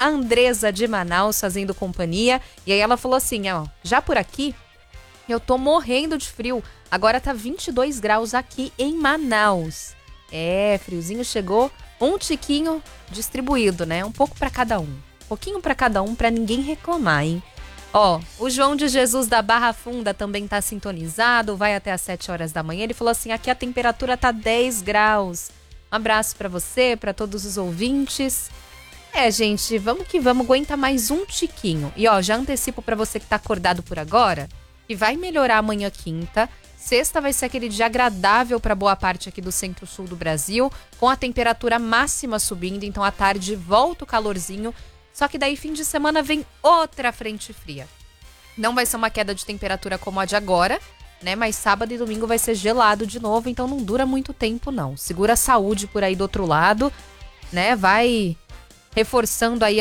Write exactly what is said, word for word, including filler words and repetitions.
a Andresa de Manaus fazendo companhia. E aí ela falou assim, ó, já por aqui eu tô morrendo de frio. Agora tá vinte e dois graus aqui em Manaus. É, friozinho chegou, um tiquinho distribuído, né? Um pouco pra cada um. Um pouquinho pra cada um, pra ninguém reclamar, hein? Ó, o João de Jesus da Barra Funda também tá sintonizado, vai até às sete horas da manhã. Ele falou assim, aqui a temperatura tá dez graus. Um abraço pra você, pra todos os ouvintes. É, gente, vamos que vamos, aguenta mais um tiquinho. E ó, já antecipo pra você que tá acordado por agora, que vai melhorar amanhã quinta. Sexta vai ser aquele dia agradável para boa parte aqui do centro-sul do Brasil, com a temperatura máxima subindo, então à tarde volta o calorzinho. Só que daí fim de semana vem outra frente fria. Não vai ser uma queda de temperatura como a de agora, né? Mas sábado e domingo vai ser gelado de novo, então não dura muito tempo não. Segura a saúde por aí do outro lado, né? Vai reforçando aí